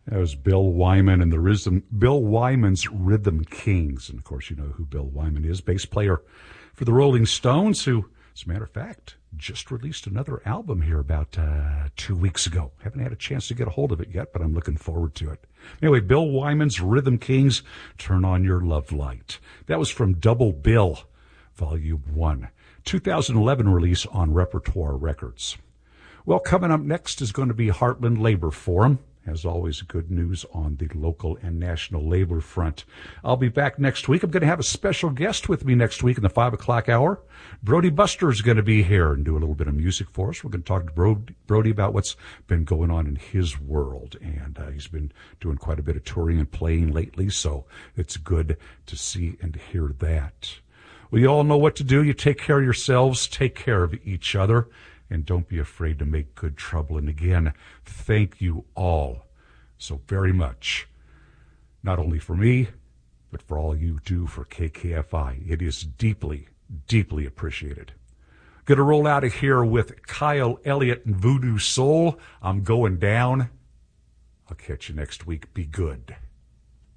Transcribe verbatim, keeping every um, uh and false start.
That was Bill Wyman and the Rhythm, Bill Wyman's Rhythm Kings. And, of course, you know who Bill Wyman is, bass player for the Rolling Stones, who, as a matter of fact, just released another album here about uh, two weeks ago. Haven't had a chance to get a hold of it yet, but I'm looking forward to it. Anyway, Bill Wyman's Rhythm Kings, Turn On Your Love Light. That was from Double Bill, Volume one, two thousand eleven release on Repertoire Records. Well, coming up next is going to be Heartland Labor Forum. As always, good news on the local and national labor front. I'll be back next week. I'm going to have a special guest with me next week in the five o'clock hour. Brody Buster is going to be here and do a little bit of music for us. We're going to talk to Brody about what's been going on in his world. And uh, he's been doing quite a bit of touring and playing lately, so it's good to see and hear that. Well, you all know what to do. You take care of yourselves, take care of each other, and don't be afraid to make good trouble. And again, thank you all so very much, not only for me, but for all you do for K K F I. It is deeply, deeply appreciated. Going to roll out of here with Kyle Elliott and Voodoo Soul. I'm going down. I'll catch you next week. Be good.